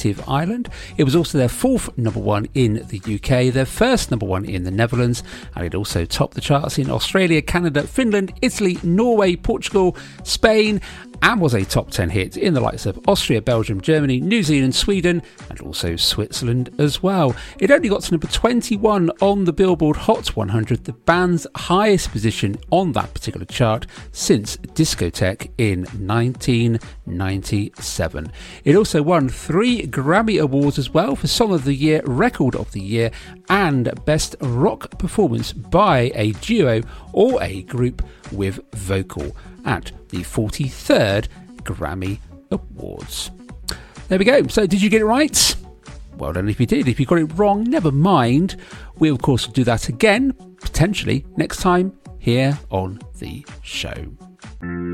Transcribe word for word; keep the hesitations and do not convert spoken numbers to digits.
native island. It was also their fourth number one in the U K, their first number one in the Netherlands, and it also topped the charts in Australia, Canada, Finland, Italy, Norway, Portugal, Spain, and was a top ten hit in the likes of Austria, Belgium, Germany, New Zealand, Sweden, and also Switzerland as well. It only got to number twenty-one on the Billboard Hot one hundred, the band's highest position on that particular chart since Discotheque in nineteen ninety-seven. It also won three Grammy Awards as well for Song of the Year, Record of the Year, and Best Rock Performance by a duo or a group with vocal at the forty-third Grammy Awards. There we go. So did you get it right? Well done if you did. If you got it wrong, never mind. We of course will do that again, potentially next time here on the show.